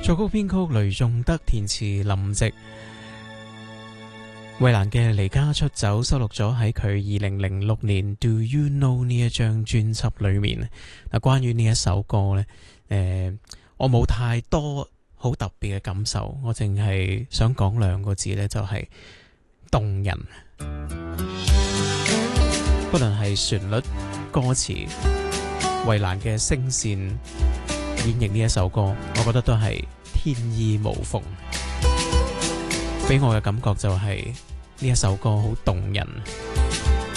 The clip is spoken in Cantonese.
作曲編曲雷頌德，填詞林夕。衛蘭嘅離家出走收錄咗喺佢2006年 Do You Know 呢一張專輯裏面。嗱，關於呢一首歌呢，我冇太多好特別嘅感受，我淨係想講2個字呢，就係動人。不論係旋律、歌詞，衛蘭嘅聲線演繹呢一首歌，我覺得都係天衣無縫。俾我嘅感覺就係呢一首歌好動人。